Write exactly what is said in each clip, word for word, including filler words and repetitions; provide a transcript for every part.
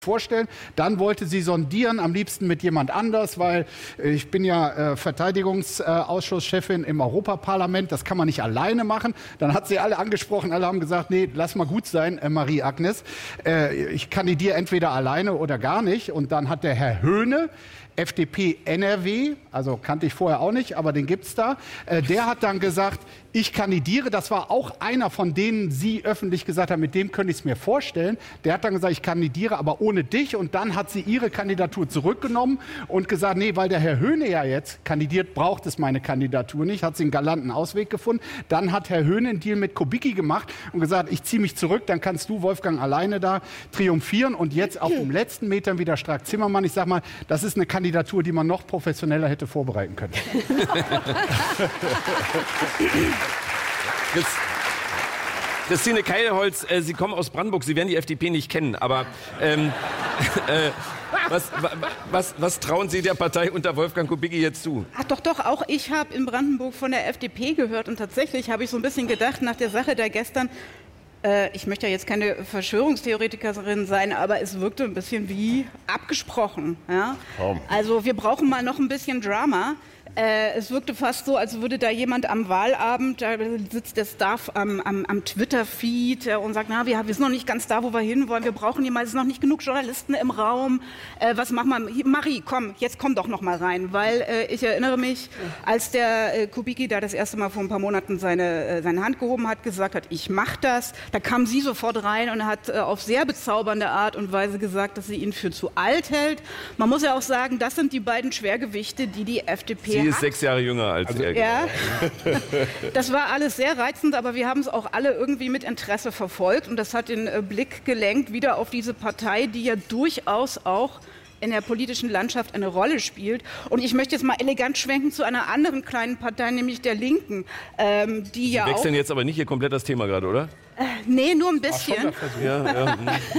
vorstellen. Dann wollte sie sondieren, am liebsten mit jemand anders, weil ich bin ja äh, Verteidigungsausschusschefin im Europaparlament. Das kann man nicht alleine machen. Dann hat sie alle angesprochen, alle haben gesagt, nee, lass mal gut sein, äh, Marie-Agnes. Äh, ich kandidiere entweder alleine oder gar nicht. Und dann hat der Herr Höhne, F D P N R W, also kannte ich vorher auch nicht, aber den gibt's da, äh, der hat dann gesagt, ich kandidiere. Das war auch einer von denen Sie öffentlich gesagt haben, mit dem könnte ich es mir vorstellen. Der hat dann gesagt, ich kandidiere, aber ohne dich. Und dann hat sie ihre Kandidatur zurückgenommen und gesagt, nee, weil der Herr Höhne ja jetzt kandidiert, braucht es meine Kandidatur nicht. Hat sie einen galanten Ausweg gefunden. Dann hat Herr Höhne einen Deal mit Kubicki gemacht und gesagt, ich ziehe mich zurück, dann kannst du, Wolfgang, alleine da triumphieren. Und jetzt auf dem letzten Metern wieder Strack-Zimmermann. Ich sag mal, das ist eine Kandidatur, die man noch professioneller hätte vorbereiten können. Christine Keilholz, äh, Sie kommen aus Brandenburg, Sie werden die F D P nicht kennen, aber ähm, äh, was, was, was trauen Sie der Partei unter Wolfgang Kubicki jetzt zu? Ach doch, doch, auch ich habe in Brandenburg von der F D P gehört und tatsächlich habe ich so ein bisschen gedacht nach der Sache da gestern, äh, ich möchte ja jetzt keine Verschwörungstheoretikerin sein, aber es wirkte ein bisschen wie abgesprochen. Ja? Also wir brauchen mal noch ein bisschen Drama. Äh, es wirkte fast so, als würde da jemand am Wahlabend, da sitzt der Staff am, am, am Twitter-Feed äh, und sagt, na, wir, wir sind noch nicht ganz da, wo wir hinwollen, wir brauchen jemals, es sind noch nicht genug Journalisten im Raum, äh, was machen wir? Marie, komm, jetzt komm doch noch mal rein, weil äh, ich erinnere mich, als der äh, Kubicki da das erste Mal vor ein paar Monaten seine, äh, seine Hand gehoben hat, gesagt hat, ich mach das, da kam sie sofort rein und hat äh, auf sehr bezaubernde Art und Weise gesagt, dass sie ihn für zu alt hält. Man muss ja auch sagen, das sind die beiden Schwergewichte, die die F D P Sie ist sechs Jahre jünger als also, er. Ja, das war alles sehr reizend, aber wir haben es auch alle irgendwie mit Interesse verfolgt und das hat den äh, Blick gelenkt wieder auf diese Partei, die ja durchaus auch in der politischen Landschaft eine Rolle spielt. Und ich möchte jetzt mal elegant schwenken zu einer anderen kleinen Partei, nämlich der Linken, ähm, die Sie ja auch... wechseln jetzt aber nicht hier komplett das Thema gerade, oder? Äh, nee, nur ein bisschen. Ja, ja.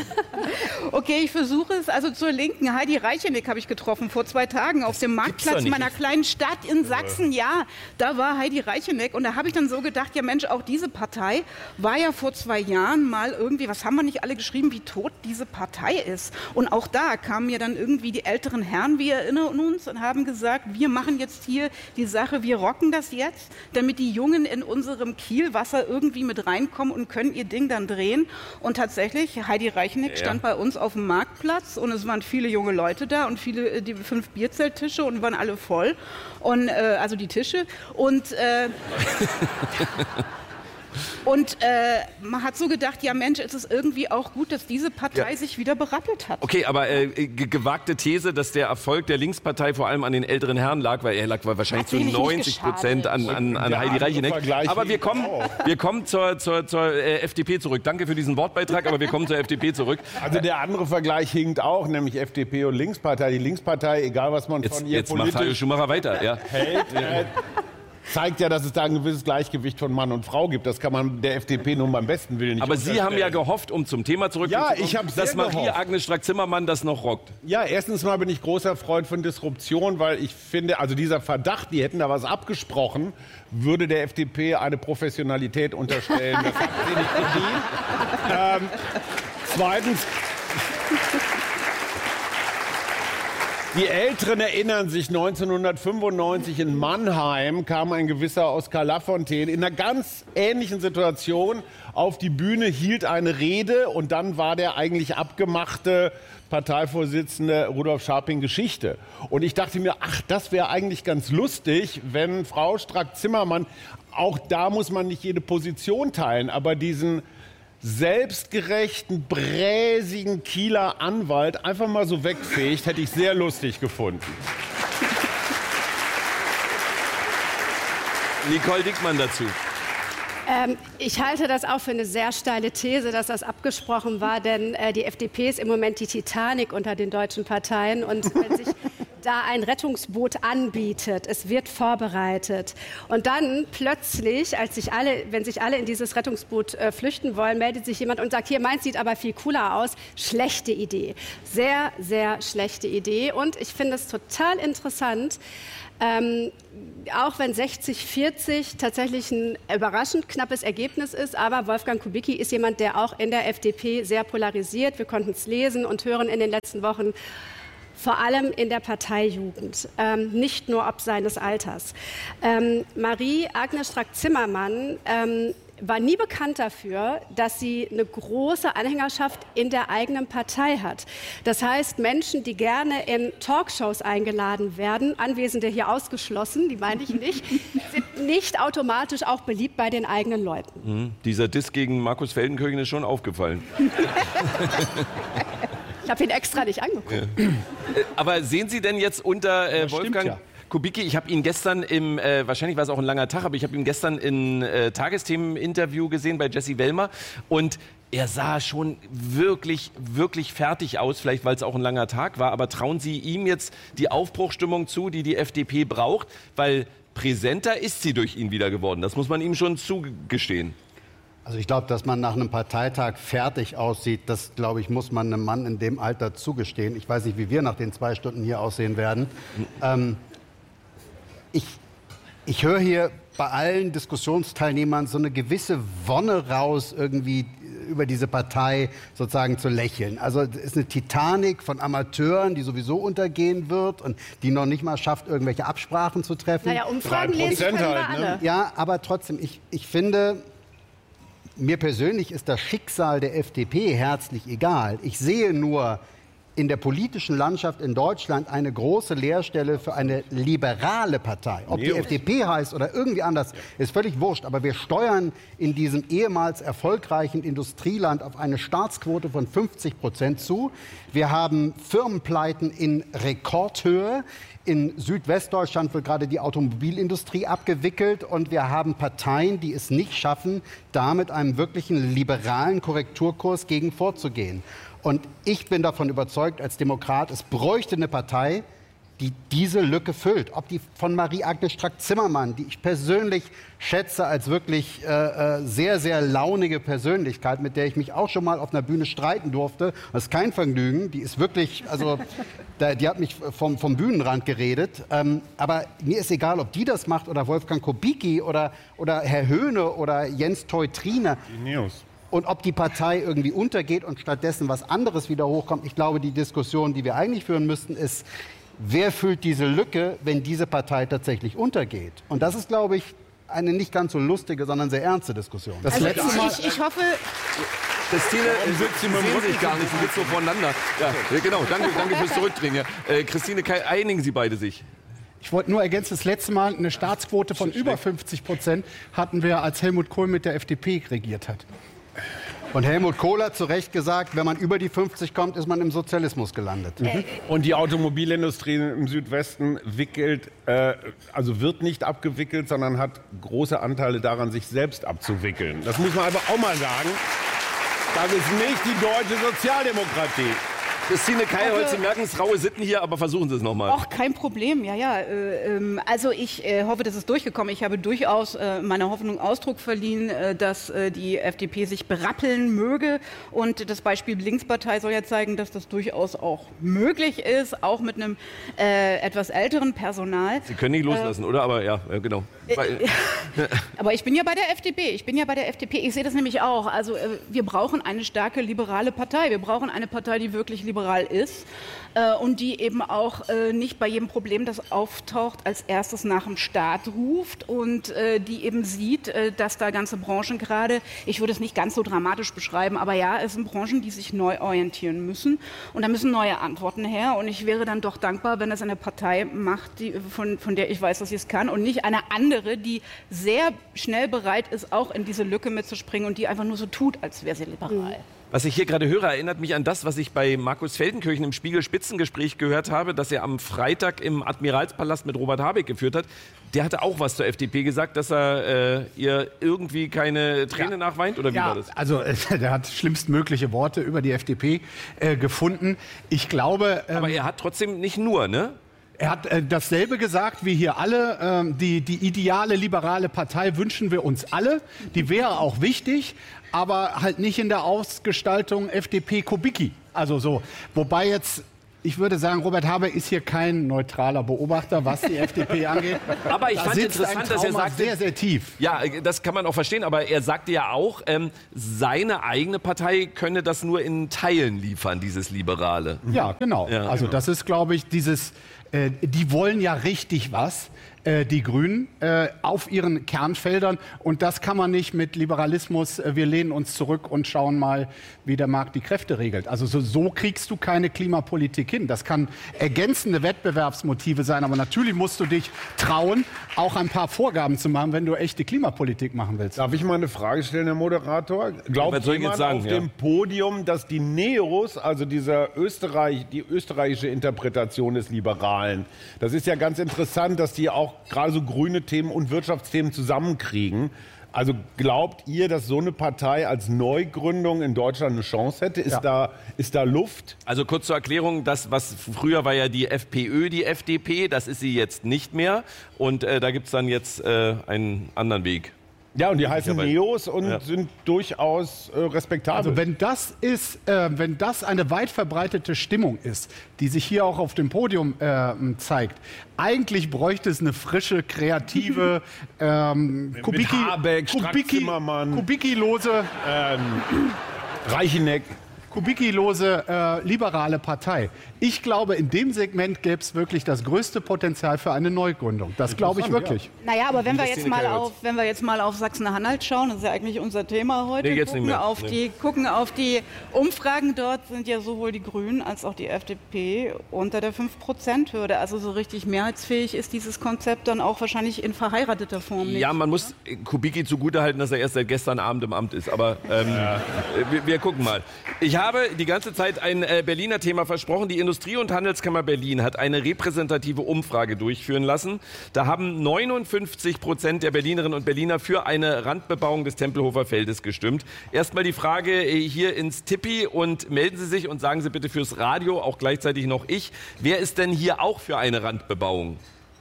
Okay, ich versuche es. Also zur Linken. Heidi Reicheneck habe ich getroffen vor zwei Tagen auf dem Marktplatz meiner kleinen Stadt in Sachsen. Ja, da war Heidi Reicheneck. Und da habe ich dann so gedacht, ja Mensch, auch diese Partei war ja vor zwei Jahren mal irgendwie, was haben wir nicht alle geschrieben, wie tot diese Partei ist. Und auch da kamen mir dann irgendwie die älteren Herren, wir erinnern uns, und haben gesagt, wir machen jetzt hier die Sache, wir rocken das jetzt, damit die Jungen in unserem Kielwasser irgendwie mit reinkommen und können ihr Ding dann drehen. Und tatsächlich, Heidi Reicheneck ja. stand bei uns auf dem Marktplatz und es waren viele junge Leute da und viele, die fünf Bierzelttische und waren alle voll. Und, äh, also die Tische. Und, äh, und äh, man hat so gedacht, ja Mensch, es ist irgendwie auch gut, dass diese Partei ja. sich wieder berappelt hat. Okay, aber äh, gewagte These, dass der Erfolg der Linkspartei vor allem an den älteren Herren lag, weil er lag wahrscheinlich zu neunzig Prozent an, an, an Heidi Reicheneck. Aber wir kommen, wir kommen zur, zur, zur äh, F D P zurück. Danke für diesen Wortbeitrag, aber wir kommen zur F D P zurück. Also der andere Vergleich hinkt auch, nämlich F D P und Linkspartei. Die Linkspartei, egal was man jetzt, von ihr jetzt politisch macht Hajo Schumacher weiter, ja. hält, äh, zeigt ja, dass es da ein gewisses Gleichgewicht von Mann und Frau gibt. Das kann man der F D P nun beim besten Willen nicht Aber Sie haben ja gehofft, um zum Thema zurückzukommen, ja, ich habe dass Marie-Agnes Strack-Zimmermann das noch rockt. Ja, erstens mal bin ich großer Freund von Disruption, weil ich finde, also dieser Verdacht, die hätten da was abgesprochen, würde der F D P eine Professionalität unterstellen. Das hat sie nicht verdient. ähm, zweitens... Die Älteren erinnern sich, neunzehnhundertfünfundneunzig in Mannheim kam ein gewisser Oskar Lafontaine in einer ganz ähnlichen Situation auf die Bühne, hielt eine Rede und dann war der eigentlich abgemachte Parteivorsitzende Rudolf Scharping Geschichte. Und ich dachte mir, ach, das wäre eigentlich ganz lustig, wenn Frau Strack-Zimmermann, auch da muss man nicht jede Position teilen, aber diesen selbstgerechten, bräsigen Kieler Anwalt einfach mal so wegfegt, hätte ich sehr lustig gefunden. Nicole Dickmann dazu. Ähm, ich halte das auch für eine sehr steile These, dass das abgesprochen war, denn äh, die F D P ist im Moment die Titanic unter den deutschen Parteien. Und wenn sich da ein Rettungsboot anbietet. Es wird vorbereitet. Und dann plötzlich, als sich alle, wenn sich alle in dieses Rettungsboot äh, flüchten wollen, meldet sich jemand und sagt, hier, meins sieht aber viel cooler aus. Schlechte Idee. Sehr, sehr schlechte Idee. Und ich finde es total interessant, ähm, auch wenn sechzig vierzig tatsächlich ein überraschend knappes Ergebnis ist, aber Wolfgang Kubicki ist jemand, der auch in der F D P sehr polarisiert. Wir konnten es lesen und hören in den letzten Wochen. Vor allem in der Parteijugend, ähm, nicht nur ob seines Alters. Ähm, Marie-Agnes Strack-Zimmermann ähm, war nie bekannt dafür, dass sie eine große Anhängerschaft in der eigenen Partei hat. Das heißt, Menschen, die gerne in Talkshows eingeladen werden, Anwesende hier ausgeschlossen, die meine ich nicht, sind nicht automatisch auch beliebt bei den eigenen Leuten. Mhm. Dieser Diss gegen Markus Feldenkirchen ist schon aufgefallen. Ich habe ihn extra nicht angeguckt. Ja. Aber sehen Sie denn jetzt unter äh, Wolfgang ja. Kubicki, ich habe ihn gestern im, äh, wahrscheinlich war es auch ein langer Tag, aber ich habe ihn gestern in äh, Tagesthemen-Interview gesehen bei Jessie Wellmer und er sah schon wirklich, wirklich fertig aus, vielleicht weil es auch ein langer Tag war, aber trauen Sie ihm jetzt die Aufbruchsstimmung zu, die die F D P braucht, weil präsenter ist sie durch ihn wieder geworden, das muss man ihm schon zugestehen. Also ich glaube, dass man nach einem Parteitag fertig aussieht, das, glaube ich, muss man einem Mann in dem Alter zugestehen. Ich weiß nicht, wie wir nach den zwei Stunden hier aussehen werden. Ähm, ich, ich höre hier bei allen Diskussionsteilnehmern so eine gewisse Wonne raus, irgendwie über diese Partei sozusagen zu lächeln. Also es ist eine Titanic von Amateuren, die sowieso untergehen wird und die noch nicht mal schafft, irgendwelche Absprachen zu treffen. Naja, Umfragen lesen können wir halt, alle. Ne? Ja, aber trotzdem, ich, ich finde... Mir persönlich ist das Schicksal der F D P herzlich egal. Ich sehe nur in der politischen Landschaft in Deutschland eine große Leerstelle für eine liberale Partei. Ob die F D P heißt oder irgendwie anders, ist völlig wurscht. Aber wir steuern in diesem ehemals erfolgreichen Industrieland auf eine Staatsquote von fünfzig Prozent zu. Wir haben Firmenpleiten in Rekordhöhe. In Südwestdeutschland wird gerade die Automobilindustrie abgewickelt und wir haben Parteien, die es nicht schaffen, da mit einem wirklichen liberalen Korrekturkurs gegen vorzugehen. Und ich bin davon überzeugt, als Demokrat, es bräuchte eine Partei, die diese Lücke füllt. Ob die von Marie-Agnes Strack-Zimmermann, die ich persönlich schätze als wirklich äh, sehr, sehr launige Persönlichkeit, mit der ich mich auch schon mal auf einer Bühne streiten durfte. Das ist kein Vergnügen, die ist wirklich, also die hat mich vom, vom Bühnenrand geredet. Ähm, aber mir ist egal, ob die das macht oder Wolfgang Kubicki oder, oder Herr Höhne oder Jens Teutrine. Die Neos. Und ob die Partei irgendwie untergeht und stattdessen was anderes wieder hochkommt. Ich glaube, die Diskussion, die wir eigentlich führen müssten, ist, wer füllt diese Lücke, wenn diese Partei tatsächlich untergeht? Und das ist, glaube ich, eine nicht ganz so lustige, sondern sehr ernste Diskussion. Das also letzte Mal ich, ich hoffe... Christine, Sie sehen sich gar nicht, Sie sitzen so voneinander. Ja, genau, danke, danke fürs Zurückdrehen. Ja. Äh, Christine, einigen Sie beide sich. Ich wollte nur ergänzen, das letzte Mal eine Staatsquote von über fünfzig Prozent hatten wir, als Helmut Kohl mit der F D P regiert hat. Und Helmut Kohl hat zu Recht gesagt, wenn man über die fünfzig kommt, ist man im Sozialismus gelandet. Mhm. Und die Automobilindustrie im Südwesten wickelt, äh, also wird nicht abgewickelt, sondern hat große Anteile daran, sich selbst abzuwickeln. Das muss man aber auch mal sagen. Das ist nicht die deutsche Sozialdemokratie. Christine Keilholz, Sie merken es, raue Sitten hier, aber versuchen Sie es noch mal. Ach, kein Problem, ja, ja. Äh, ähm, also ich äh, hoffe, das ist durchgekommen. Ich habe durchaus äh, meiner Hoffnung Ausdruck verliehen, äh, dass äh, die F D P sich berappeln möge. Und das Beispiel Linkspartei soll ja zeigen, dass das durchaus auch möglich ist, auch mit einem äh, etwas älteren Personal. Sie können nicht loslassen, äh, oder? Aber ja, genau. Äh, aber ich bin ja bei der F D P. Ich bin ja bei der F D P. Ich sehe das nämlich auch. Also äh, wir brauchen eine starke liberale Partei. Wir brauchen eine Partei, die wirklich liberal ist äh, und die eben auch äh, nicht bei jedem Problem, das auftaucht, als erstes nach dem Staat ruft und äh, die eben sieht, äh, dass da ganze Branchen gerade, ich würde es nicht ganz so dramatisch beschreiben, aber ja, es sind Branchen, die sich neu orientieren müssen und da müssen neue Antworten her und ich wäre dann doch dankbar, wenn es eine Partei macht, die, von, von der ich weiß, dass sie es kann und nicht eine andere, die sehr schnell bereit ist, auch in diese Lücke mitzuspringen und die einfach nur so tut, als wäre sie liberal. Mhm. Was ich hier gerade höre, erinnert mich an das, was ich bei Markus Feldenkirchen im Spiegel-Spitzengespräch gehört habe, das er am Freitag im Admiralspalast mit Robert Habeck geführt hat. Der hatte auch was zur F D P gesagt, dass er äh, ihr irgendwie keine Träne ja. nachweint, oder wie ja, war das? Also äh, der hat schlimmstmögliche Worte über die F D P äh, gefunden. Ich glaube... Ähm, Aber er hat trotzdem nicht nur, ne? Er hat äh, dasselbe gesagt wie hier alle. Ähm, die, die ideale liberale Partei wünschen wir uns alle. Die wäre auch wichtig, aber halt nicht in der Ausgestaltung F D P-Kubicki. Also so. Wobei jetzt, ich würde sagen, Robert Habeck ist hier kein neutraler Beobachter, was die F D P angeht. Aber ich da fand interessant, dass er sagte, sehr, sehr tief. Ja, das kann man auch verstehen, aber er sagte ja auch, ähm, seine eigene Partei könne das nur in Teilen liefern, dieses Liberale. Ja, genau. Ja, also genau. das ist, glaube ich, dieses, äh, die wollen ja richtig was, äh, die Grünen, äh, auf ihren Kernfeldern. Und das kann man nicht mit Liberalismus, äh, wir lehnen uns zurück und schauen mal, wie der Markt die Kräfte regelt. Also so, so kriegst du keine Klimapolitik hin. Das kann ergänzende Wettbewerbsmotive sein, aber natürlich musst du dich trauen, auch ein paar Vorgaben zu machen, wenn du echte Klimapolitik machen willst. Darf ich mal eine Frage stellen, Herr Moderator? Glaubt Was soll ich jemand jetzt sagen, auf ja? dem Podium, dass die Neos, also dieser Österreich, die österreichische Interpretation des Liberalen, das ist ja ganz interessant, dass die auch gerade so grüne Themen und Wirtschaftsthemen zusammenkriegen. Also glaubt ihr, dass so eine Partei als Neugründung in Deutschland eine Chance hätte? Ist, Ja. da, ist da Luft? Also kurz zur Erklärung, das, was früher war ja die FPÖ, die F D P, das ist sie jetzt nicht mehr. Und äh, da gibt es dann jetzt äh, einen anderen Weg. Ja, und die heißen aber- Neos und Ja. sind durchaus äh, respektabel. Also wenn das ist, äh, wenn das eine weit verbreitete Stimmung ist, die sich hier auch auf dem Podium äh, zeigt, eigentlich bräuchte es eine frische, kreative, ähm, Kubicki, Habeck, Kubicki, Strack-Zimmermann. Kubicki-lose, ähm, Reicheneck. Kubicki-lose äh, liberale Partei. Ich glaube, in dem Segment gäbe es wirklich das größte Potenzial für eine Neugründung. Das glaube ich wirklich. Naja, aber wenn wir, Christine jetzt mal Kaiwitz. auf, wenn wir jetzt mal auf Sachsen-Anhalt schauen, das ist ja eigentlich unser Thema heute, Nee, jetzt nicht gucken, mehr. auf Nee. die, gucken auf die Umfragen, dort sind ja sowohl die Grünen als auch die F D P unter der fünf Prozent Hürde. Also so richtig mehrheitsfähig ist dieses Konzept dann auch wahrscheinlich in verheirateter Form nicht. Ja, man muss Kubicki zugutehalten, dass er erst seit gestern Abend im Amt ist. Aber ähm, wir, wir gucken mal. Ich habe die ganze Zeit ein äh, Berliner Thema versprochen. Die Industrie- und Handelskammer Berlin hat eine repräsentative Umfrage durchführen lassen. Da haben neunundfünfzig Prozent der Berlinerinnen und Berliner für eine Randbebauung des Tempelhofer Feldes gestimmt. Erstmal die Frage äh, hier ins Tippi und melden Sie sich und sagen Sie bitte fürs Radio, auch gleichzeitig noch ich. Wer ist denn hier auch für eine Randbebauung?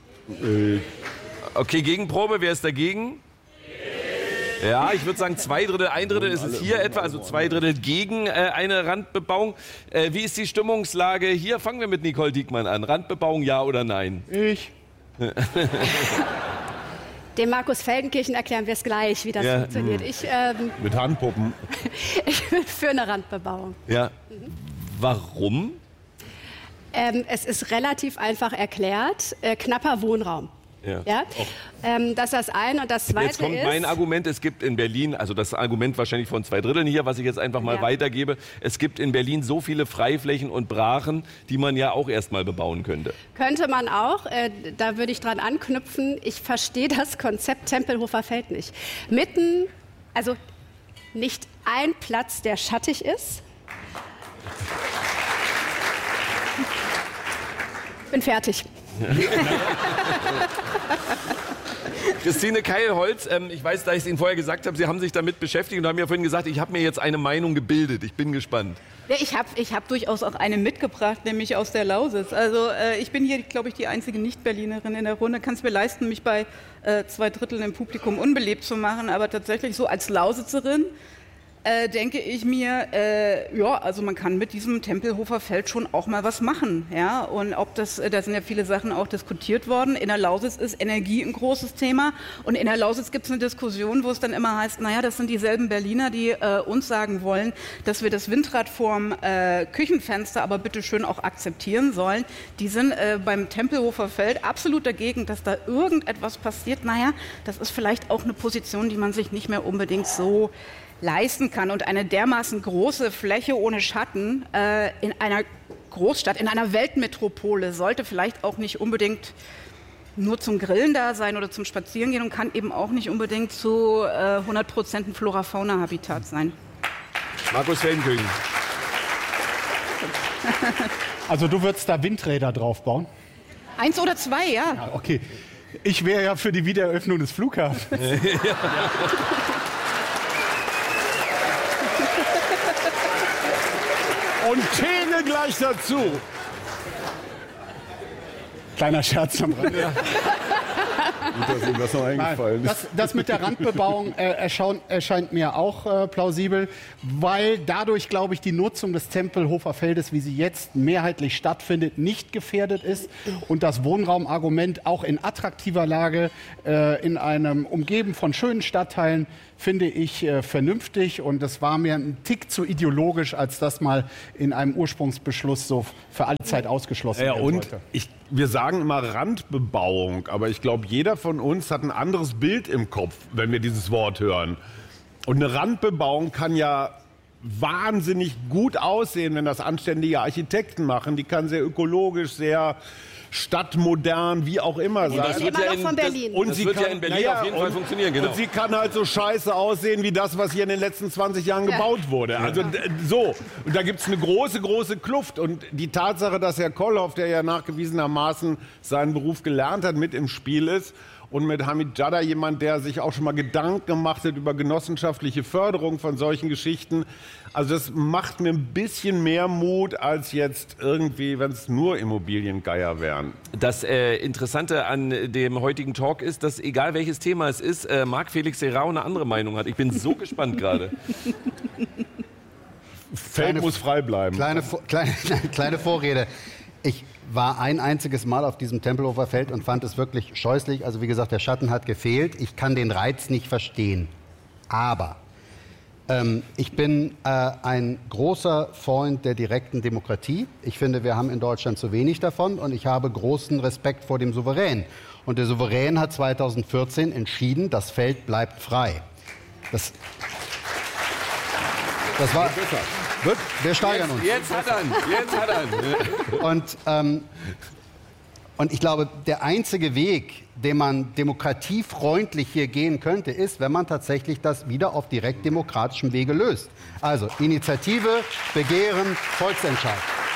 Okay, Gegenprobe. Wer ist dagegen? Ja, ich würde sagen, zwei Drittel, ein Drittel ist es hier etwa, also zwei Drittel gegen äh, eine Randbebauung. Äh, wie ist die Stimmungslage hier? Fangen wir mit Nicole Diekmann an. Randbebauung, ja oder nein? Ich. Dem Markus Feldenkirchen erklären wir es gleich, wie das Ja. funktioniert. Ich, ähm, Mit Handpuppen. ich bin für eine Randbebauung. Ja. Warum? Ähm, es ist relativ einfach erklärt. Äh, knapper Wohnraum. Ja. Ja? Ähm, das ist das eine. Und das zweite Jetzt kommt ist... mein Argument, es gibt in Berlin, also das Argument wahrscheinlich von zwei Dritteln hier, was ich jetzt einfach mal Ja. weitergebe, es gibt in Berlin so viele Freiflächen und Brachen, die man ja auch erstmal bebauen könnte. Könnte man auch, äh, da würde ich dran anknüpfen, ich verstehe das Konzept Tempelhofer Feld nicht. Mitten, also nicht ein Platz, der schattig ist. Bin fertig. Christine Keilholz, ähm, ich weiß, da ich es Ihnen vorher gesagt habe, Sie haben sich damit beschäftigt und haben ja vorhin gesagt, ich habe mir jetzt eine Meinung gebildet. Ich bin gespannt. Ja, ich habe ich hab durchaus auch eine mitgebracht, nämlich aus der Lausitz. Also äh, ich bin hier, glaube ich, die einzige Nicht-Berlinerin in der Runde. Kann es mir leisten, mich bei äh, zwei Dritteln im Publikum unbeliebt zu machen. Aber tatsächlich so als Lausitzerin äh, denke ich mir, äh, ja, also man kann mit diesem Tempelhofer Feld schon auch mal was machen. Ja? Und ob das, äh, da sind ja viele Sachen auch diskutiert worden. In der Lausitz ist Energie ein großes Thema. Und in der Lausitz gibt es eine Diskussion, wo es dann immer heißt, naja, das sind dieselben Berliner, die äh, uns sagen wollen, dass wir das Windrad vorm äh, Küchenfenster aber bitte schön auch akzeptieren sollen. Die sind äh, beim Tempelhofer Feld absolut dagegen, dass da irgendetwas passiert. Naja, das ist vielleicht auch eine Position, die man sich nicht mehr unbedingt so leisten kann. Und eine dermaßen große Fläche ohne Schatten äh, in einer Großstadt, in einer Weltmetropole sollte vielleicht auch nicht unbedingt nur zum Grillen da sein oder zum Spazierengehen und kann eben auch nicht unbedingt zu äh, hundert Prozent ein Flora-Fauna-Habitat sein. Markus Feldenkirchen. Also du würdest da Windräder drauf bauen? Eins oder zwei, ja. Ja, okay. Ich wäre ja für die Wiedereröffnung des Flughafens. Und Tene gleich dazu. Kleiner Scherz am Rande. Ja. Gut, dass Ihnen das noch eingefallen ist. Das, das mit der Randbebauung äh, erscheint, erscheint mir auch äh, plausibel, weil dadurch, glaube ich, die Nutzung des Tempelhofer Feldes, wie sie jetzt mehrheitlich stattfindet, nicht gefährdet ist und das Wohnraumargument auch in attraktiver Lage äh, in einem umgeben von schönen Stadtteilen finde ich äh, vernünftig, und das war mir ein Tick zu ideologisch, als das mal in einem Ursprungsbeschluss so für alle Zeit ausgeschlossen ja, werden und sollte. Ich, wir sagen immer Randbebauung, aber ich glaube, jeder von uns hat ein anderes Bild im Kopf, wenn wir dieses Wort hören. Und eine Randbebauung kann ja wahnsinnig gut aussehen, wenn das anständige Architekten machen. Die kann sehr ökologisch, sehr stadtmodern, wie auch immer sein. Das wird ja in, von Berlin. Das, und das sie wird kann, ja in Berlin ja, auf jeden und, Fall funktionieren, genau. Und sie kann halt so scheiße aussehen wie das, was hier in den letzten zwanzig Jahren ja. gebaut wurde. Also so. Und da gibt es eine große, große Kluft. Und die Tatsache, dass Herr Kollhoff, der ja nachgewiesenermaßen seinen Beruf gelernt hat, mit im Spiel ist, und mit Hamid Jada jemand, der sich auch schon mal Gedanken gemacht hat über genossenschaftliche Förderung von solchen Geschichten. Also das macht mir ein bisschen mehr Mut als jetzt irgendwie, wenn es nur Immobiliengeier wären. Das äh, Interessante an dem heutigen Talk ist, dass egal welches Thema es ist, äh, Marc Felix Serrao eine andere Meinung hat. Ich bin so gespannt gerade. Feld muss frei bleiben. Kleine, kleine, kleine Vorrede. Ich war ein einziges Mal auf diesem Tempelhofer Feld und fand es wirklich scheußlich. Also wie gesagt, der Schatten hat gefehlt. Ich kann den Reiz nicht verstehen. Aber ähm, ich bin äh, ein großer Freund der direkten Demokratie. Ich finde, wir haben in Deutschland zu wenig davon, und ich habe großen Respekt vor dem Souverän. Und der Souverän hat zweitausendvierzehn entschieden, das Feld bleibt frei. Das, das war... Wird, wir steigern jetzt, uns. Jetzt hat er ihn. Jetzt hat er ihn. Und, ähm, und ich glaube, der einzige Weg, den man demokratiefreundlich hier gehen könnte, ist, wenn man tatsächlich das wieder auf direkt demokratischem Wege löst. Also Initiative, Begehren, Volksentscheid.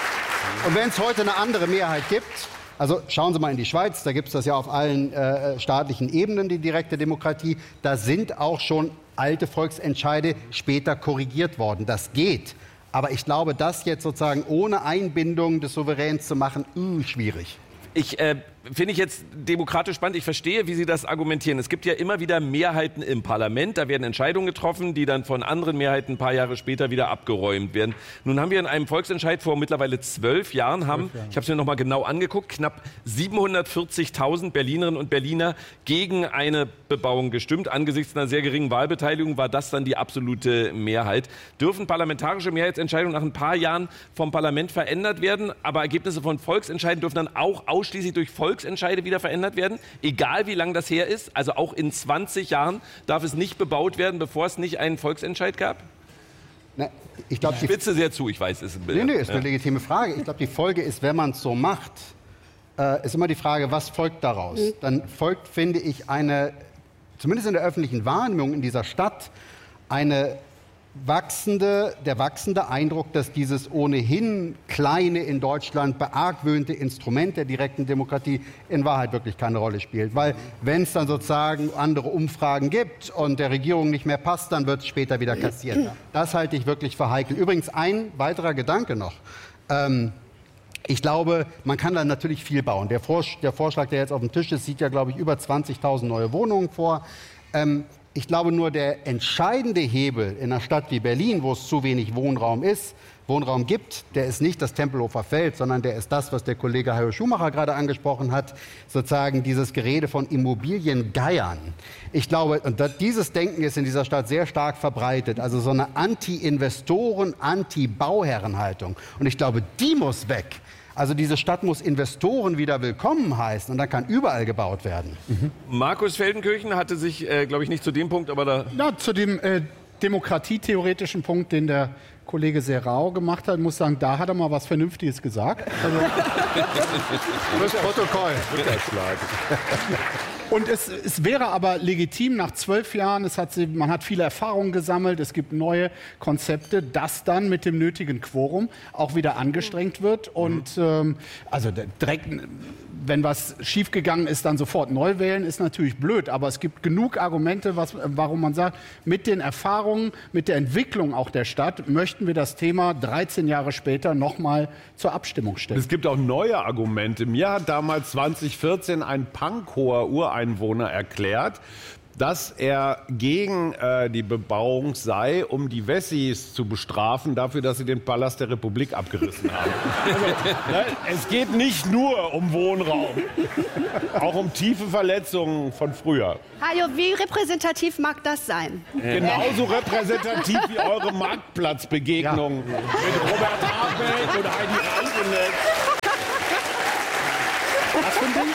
Und wenn es heute eine andere Mehrheit gibt, also schauen Sie mal in die Schweiz, da gibt es das ja auf allen äh, staatlichen Ebenen, die direkte Demokratie, da sind auch schon alte Volksentscheide später korrigiert worden. Das geht. Aber ich glaube, das jetzt sozusagen ohne Einbindung des Souveräns zu machen, uh, schwierig. Ich äh, finde ich jetzt demokratisch spannend. Ich verstehe, wie Sie das argumentieren. Es gibt ja immer wieder Mehrheiten im Parlament. Da werden Entscheidungen getroffen, die dann von anderen Mehrheiten ein paar Jahre später wieder abgeräumt werden. Nun haben wir in einem Volksentscheid vor mittlerweile zwölf Jahren, haben, ich habe es mir noch mal genau angeguckt, knapp siebenhundertvierzigtausend Berlinerinnen und Berliner gegen eine Bebauung gestimmt. Angesichts einer sehr geringen Wahlbeteiligung war das dann die absolute Mehrheit. Dürfen parlamentarische Mehrheitsentscheidungen nach ein paar Jahren vom Parlament verändert werden, aber Ergebnisse von Volksentscheiden dürfen dann auch ausschließlich durch Volksentscheide wieder verändert werden, egal wie lang das her ist. Also auch in zwanzig Jahren darf es nicht bebaut werden, bevor es nicht einen Volksentscheid gab? Na, ich glaube, ich spitze sehr zu, ich weiß, es ist ein Bild. Nee, nee, ist eine ja. legitime Frage. Ich glaube, die Folge ist, wenn man es so macht, äh, ist immer die Frage, was folgt daraus? Mhm. Dann folgt, finde ich, eine, zumindest in der öffentlichen Wahrnehmung in dieser Stadt, eine wachsende, der wachsende Eindruck, dass dieses ohnehin kleine, in Deutschland beargwöhnte Instrument der direkten Demokratie in Wahrheit wirklich keine Rolle spielt. Weil wenn es dann sozusagen andere Umfragen gibt und der Regierung nicht mehr passt, dann wird es später wieder kassiert. Das halte ich wirklich für heikel. Übrigens ein weiterer Gedanke noch. Ähm, Ich glaube, man kann da natürlich viel bauen. Der, Vors- der Vorschlag, der jetzt auf dem Tisch ist, sieht ja, glaube ich, über zwanzigtausend neue Wohnungen vor. Ähm, ich glaube nur, der entscheidende Hebel in einer Stadt wie Berlin, wo es zu wenig Wohnraum ist, Wohnraum gibt, der ist nicht das Tempelhofer Feld, sondern der ist das, was der Kollege Hajo Schumacher gerade angesprochen hat, sozusagen dieses Gerede von Immobiliengeiern. Ich glaube, und das, dieses Denken ist in dieser Stadt sehr stark verbreitet, also so eine Anti-Investoren-, Anti-Bauherrenhaltung. Und ich glaube, die muss weg. Also diese Stadt muss Investoren wieder willkommen heißen, und dann kann überall gebaut werden. Mhm. Markus Feldenkirchen hatte sich, äh, glaube ich, nicht zu dem Punkt, aber da... Ja, zu dem äh, demokratietheoretischen Punkt, den der Kollege Serrao gemacht hat, muss sagen, da hat er mal was Vernünftiges gesagt. Also, das Protokoll. Und es, es wäre aber legitim, nach zwölf Jahren, es hat, man hat viele Erfahrungen gesammelt, es gibt neue Konzepte, dass dann mit dem nötigen Quorum auch wieder angestrengt wird. Und ähm, also direkt, wenn was schiefgegangen ist, dann sofort neu wählen, ist natürlich blöd. Aber es gibt genug Argumente, was, warum man sagt, mit den Erfahrungen, mit der Entwicklung auch der Stadt, möchten wir das Thema dreizehn Jahre später noch mal zur Abstimmung stellen. Es gibt auch neue Argumente. Mir hat damals zwanzig vierzehn ein Pankower Ureinwohner erklärt, dass er gegen äh, die Bebauung sei, um die Wessis zu bestrafen dafür, dass sie den Palast der Republik abgerissen haben. Also, ne, es geht nicht nur um Wohnraum, auch um tiefe Verletzungen von früher. Hajo, wie repräsentativ mag das sein? Genauso repräsentativ wie eure Marktplatzbegegnung ja. mit Robert Habeck und Heidi Rankeneck. Was für ein Ding?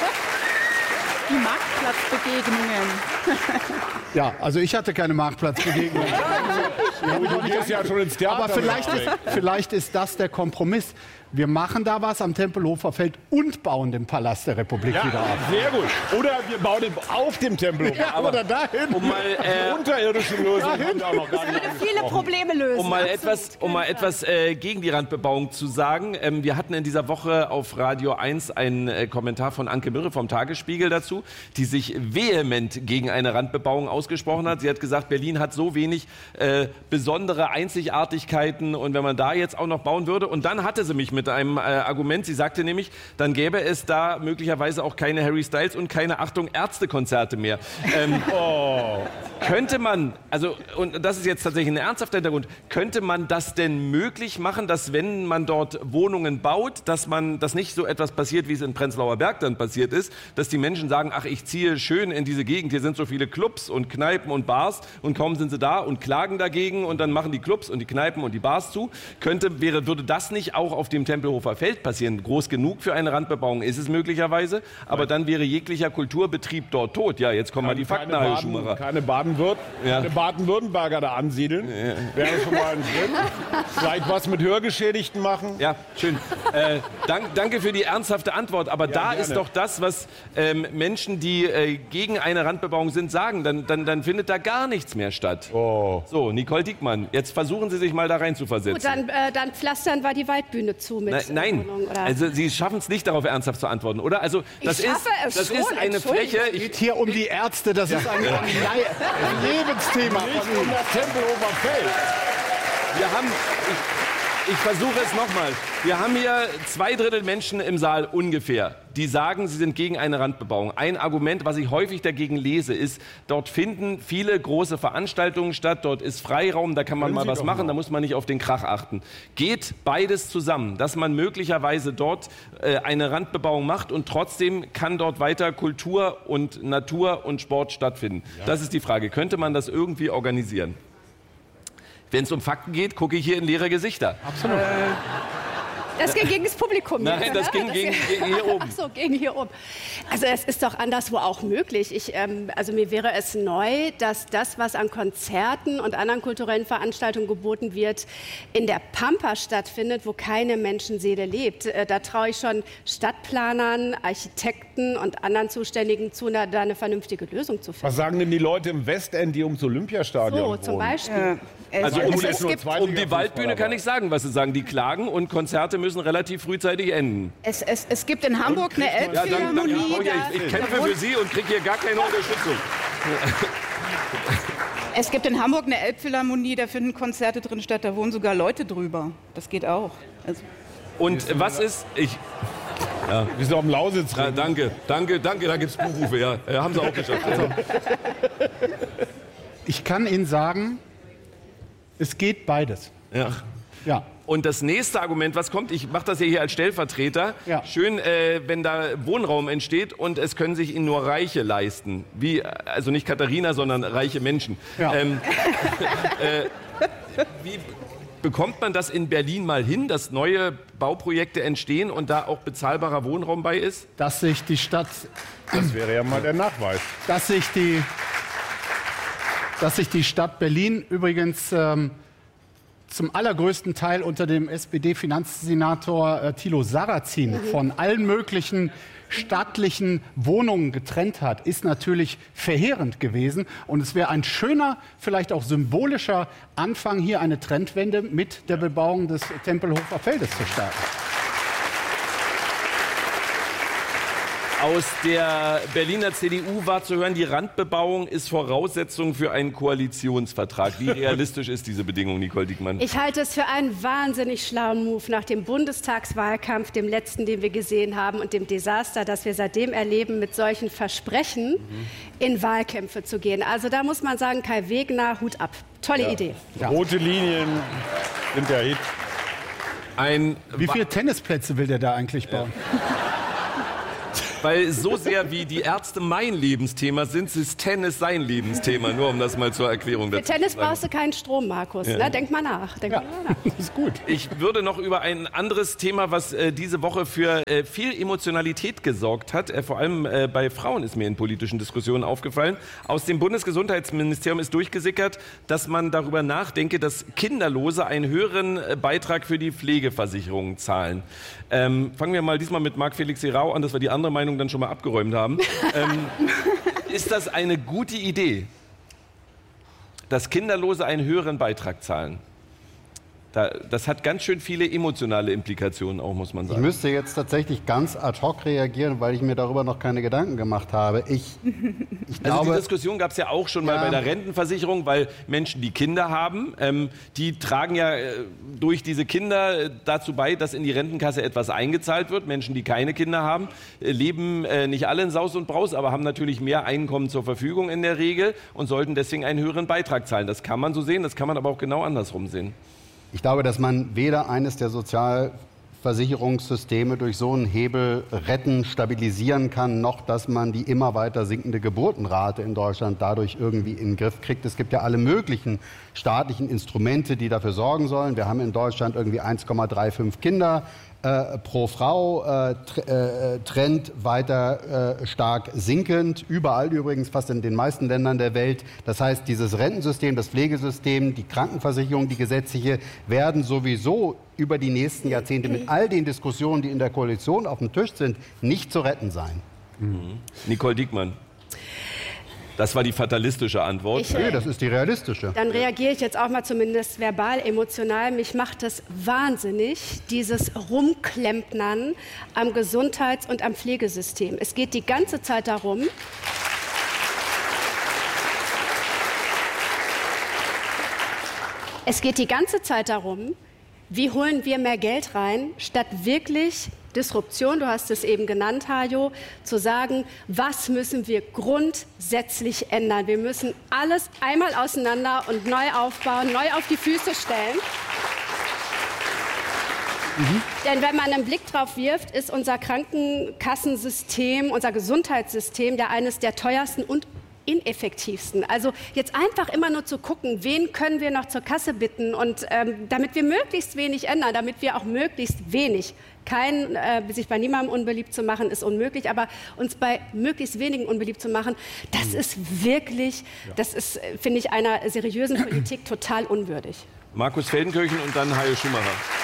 Die Marktplatzbegegnungen. Ja, also ich hatte keine Marktplatzbegegnung. Ja, du gehst ja schon ins Theater. Aber vielleicht ist, vielleicht ist das der Kompromiss. Wir machen da was am Tempelhofer Feld und bauen den Palast der Republik ja, wieder ab. Sehr gut. Oder wir bauen den auf dem Tempelhof. Ja, aber oder dahin. Um mal, äh, unterirdische Lösung haben wir auch noch gar nicht viele Probleme lösen. Um mal etwas, um mal etwas äh, gegen die Randbebauung zu sagen. Ähm, wir hatten in dieser Woche auf Radio eins einen äh, Kommentar von Anke Mürre vom Tagesspiegel dazu, die sich vehement gegen eine Randbebauung ausgesprochen hat. Sie hat gesagt, Berlin hat so wenig äh, besondere Einzigartigkeiten und wenn man da jetzt auch noch bauen würde. Und dann hatte sie mich mit einem äh, Argument. Sie sagte nämlich, dann gäbe es da möglicherweise auch keine Harry Styles und keine, Achtung, Ärztekonzerte mehr. Ähm, oh. Könnte man, also, und das ist jetzt tatsächlich ein ernsthafter Hintergrund, könnte man das denn möglich machen, dass wenn man dort Wohnungen baut, dass man, dass nicht so etwas passiert, wie es in Prenzlauer Berg dann passiert ist, dass die Menschen sagen, ach, ich ziehe schön in diese Gegend, hier sind so viele Clubs und Kneipen und Bars und kaum sind sie da und klagen dagegen und dann machen die Clubs und die Kneipen und die Bars zu. Könnte, wäre, würde das nicht auch auf dem Tempelhofer Feld passieren? Groß genug für eine Randbebauung ist es möglicherweise, aber dann wäre jeglicher Kulturbetrieb dort tot. Ja, jetzt kommen mal die Fakten, Herr Schumacher. Keine Baden-Würd- ja. keine Baden-Württemberger da ansiedeln. Ja. Wäre schon mal ein Schritt. Vielleicht was mit Hörgeschädigten machen. Ja, schön. Äh, dank, danke für die ernsthafte Antwort. Aber ja, da gerne. Ist doch das, was ähm, Menschen, die äh, gegen eine Randbebauung sind, sagen. Dann, dann, dann findet da gar nichts mehr statt. Oh. So, Nicole Diekmann, jetzt versuchen Sie sich mal da rein zu versetzen. Gut, dann, äh, dann pflastern wir die Waldbühne zu mit Na, Nein, Wohnung, oder? Also Sie schaffen es nicht, darauf ernsthaft zu antworten, oder? Also das ich ist, schaffe es das schon, ist eine Fläche. Es geht hier um die Ärzte, das ist ein, ein Lebensthema. Nicht um das Tempelhofer Feld. Wir haben, ich, ich versuche es nochmal. Wir haben hier zwei Drittel Menschen im Saal ungefähr, die sagen, sie sind gegen eine Randbebauung. Ein Argument, was ich häufig dagegen lese, ist, dort finden viele große Veranstaltungen statt, dort ist Freiraum, da kann man mal was machen, da muss man nicht auf den Krach achten. Geht beides zusammen, dass man möglicherweise dort äh, eine Randbebauung macht und trotzdem kann dort weiter Kultur und Natur und Sport stattfinden. Ja. Das ist die Frage. Könnte man das irgendwie organisieren? Wenn es um Fakten geht, gucke ich hier in leere Gesichter. Absolut. Äh. Das ging gegen das Publikum. Nein, jetzt, das ne? ging das gegen, gegen hier oben. Ach so, gegen hier oben. Also es ist doch anderswo auch möglich. Ich, ähm, also mir wäre es neu, dass das, was an Konzerten und anderen kulturellen Veranstaltungen geboten wird, in der Pampa stattfindet, wo keine Menschenseele lebt. Äh, da traue ich schon Stadtplanern, Architekten und anderen Zuständigen zu, da, da eine vernünftige Lösung zu finden. Was sagen denn die Leute im Westend, die ums Olympiastadion wohnen? So, zum Beispiel. Äh, Also es, um, es, gibt, um die Waldbühne kann ich sagen, was sie sagen. Die klagen und Konzerte müssen relativ frühzeitig enden. es, es, es gibt in Hamburg eine Ja, dann, dann, Elbphilharmonie. ja, ich, ich kämpfe für Sie und kriege hier gar keine Unterstützung. Es gibt in Hamburg eine Elbphilharmonie, da finden Konzerte drin statt, da wohnen sogar Leute drüber. Das geht auch. Also Und was ist... Ich, ja. Wir sind auf dem Lausitz. ja, danke, danke, danke, da gibt es Buchrufe. Ja, ja, haben Sie auch geschafft. Also. Ich kann Ihnen sagen, es geht beides. Ja. Ja. Und das nächste Argument, was kommt, ich mache das ja hier als Stellvertreter, ja. schön, äh, wenn da Wohnraum entsteht und es können sich ihn nur Reiche leisten. Wie, also nicht Katharina, sondern reiche Menschen. Ja. Ähm, äh, wie bekommt man das in Berlin mal hin, dass neue Bauprojekte entstehen und da auch bezahlbarer Wohnraum bei ist? Dass sich die Stadt, Das wäre ja mal der Nachweis. dass sich die, dass sich die Stadt Berlin übrigens ähm, zum allergrößten Teil unter dem S P D-Finanzsenator äh, Thilo Sarrazin mhm. von allen möglichen staatlichen Wohnungen getrennt hat, ist natürlich verheerend gewesen. Und es wäre ein schöner, vielleicht auch symbolischer Anfang, hier eine Trendwende mit der Bebauung des Tempelhofer Feldes zu starten. Aus der Berliner C D U war zu hören, die Randbebauung ist Voraussetzung für einen Koalitionsvertrag. Wie realistisch ist diese Bedingung, Nicole Diekmann? Ich halte es für einen wahnsinnig schlauen Move nach dem Bundestagswahlkampf, dem letzten, den wir gesehen haben, und dem Desaster, das wir seitdem erleben, mit solchen Versprechen mhm. in Wahlkämpfe zu gehen. Also da muss man sagen, Kai Wegner, Hut ab. Tolle ja. Idee. Ja. Rote Linien sind der Hit. Ein Wie viele Tennisplätze will der da eigentlich bauen? Ja. Weil so sehr wie die Ärzte mein Lebensthema sind, ist Tennis sein Lebensthema. Nur um das mal zur Erklärung dazu zu sagen. Für Tennis brauchst du keinen Strom, Markus. Ja. Ne? Denk mal nach. Denk ja. mal nach. Das ist gut. Ich würde noch über ein anderes Thema, was äh, diese Woche für äh, viel Emotionalität gesorgt hat, äh, vor allem äh, bei Frauen ist mir in politischen Diskussionen aufgefallen. Aus dem Bundesgesundheitsministerium ist durchgesickert, dass man darüber nachdenke, dass Kinderlose einen höheren äh, Beitrag für die Pflegeversicherung zahlen. Ähm, fangen wir mal diesmal mit Marc-Felix Serau an, dass wir die andere Meinung dann schon mal abgeräumt haben. ähm, ist das eine gute Idee, dass Kinderlose einen höheren Beitrag zahlen? Da, das hat ganz schön viele emotionale Implikationen auch, muss man sagen. Ich müsste jetzt tatsächlich ganz ad hoc reagieren, weil ich mir darüber noch keine Gedanken gemacht habe. Ich, ich glaube, also die Diskussion gab es ja auch schon mal ja. bei der Rentenversicherung, weil Menschen, die Kinder haben, ähm, die tragen ja äh, durch diese Kinder äh, dazu bei, dass in die Rentenkasse etwas eingezahlt wird. Menschen, die keine Kinder haben, äh, leben äh, nicht alle in Saus und Braus, aber haben natürlich mehr Einkommen zur Verfügung in der Regel und sollten deswegen einen höheren Beitrag zahlen. Das kann man so sehen, das kann man aber auch genau andersrum sehen. Ich glaube, dass man weder eines der Sozialversicherungssysteme durch so einen Hebel retten, stabilisieren kann, noch dass man die immer weiter sinkende Geburtenrate in Deutschland dadurch irgendwie in den Griff kriegt. Es gibt ja alle möglichen staatlichen Instrumente, die dafür sorgen sollen. Wir haben in Deutschland irgendwie eins Komma fünfunddreißig Kinder äh, pro Frau, äh, tr äh, Trend weiter äh, stark sinkend, überall übrigens, fast in den meisten Ländern der Welt. Das heißt, dieses Rentensystem, das Pflegesystem, die Krankenversicherung, die gesetzliche, werden sowieso über die nächsten Jahrzehnte mit all den Diskussionen, die in der Koalition auf dem Tisch sind, nicht zu retten sein. Mhm. Nicole Diekmann. Das war die fatalistische Antwort. Ich, nee, das ist die realistische. Dann reagiere ich jetzt auch mal zumindest verbal, emotional. Mich macht das wahnsinnig, dieses Rumklempnern am Gesundheits- und am Pflegesystem. Es geht die ganze Zeit darum, es geht die ganze Zeit darum, wie holen wir mehr Geld rein, statt wirklich Disruption, du hast es eben genannt, Hajo, zu sagen, was müssen wir grundsätzlich ändern. Wir müssen alles einmal auseinander und neu aufbauen, neu auf die Füße stellen. Mhm. Denn wenn man einen Blick drauf wirft, ist unser Krankenkassensystem, unser Gesundheitssystem ja eines der teuersten und ineffektivsten. Also jetzt einfach immer nur zu gucken, wen können wir noch zur Kasse bitten und ähm, damit wir möglichst wenig ändern, damit wir auch möglichst wenig, kein, äh, sich bei niemandem unbeliebt zu machen, ist unmöglich, aber uns bei möglichst wenigen unbeliebt zu machen, das ist wirklich, das ist, finde ich, einer seriösen Politik total unwürdig. Markus Feldenkirchen und dann Hajo Schumacher.